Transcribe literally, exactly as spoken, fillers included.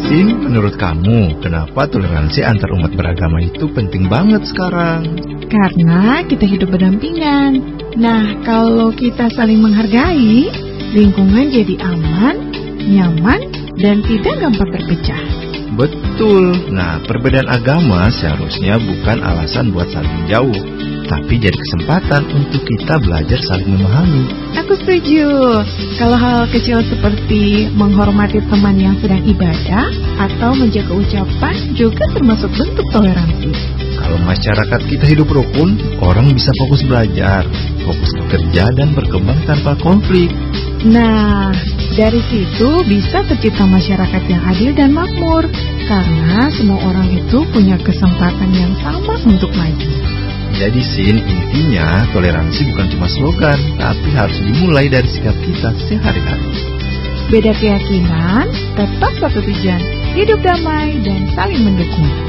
Sin, menurut kamu, kenapa toleransi antar umat beragama itu penting banget sekarang? Karena kita hidup berdampingan. Nah, kalau kita saling menghargai, lingkungan jadi aman, nyaman, dan tidak gampang terpecah. Betul. Nah, perbedaan agama seharusnya bukan alasan buat saling jauh, tapi jadi kesempatan untuk kita belajar saling memahami. Aku setuju. Kalau hal kecil seperti menghormati teman yang sedang ibadah atau menjaga ucapan juga termasuk bentuk toleransi. Kalau masyarakat kita hidup rukun, orang bisa fokus belajar, fokus bekerja, dan berkembang tanpa konflik. Nah, dari situ bisa tercipta masyarakat yang adil dan makmur, karena semua orang itu punya kesempatan yang sama untuk maju. Jadi Sin, intinya toleransi bukan cuma slogan, tapi harus dimulai dari sikap kita sehari-hari. Beda keyakinan, tetap satu tujuan, hidup damai dan saling mendukung.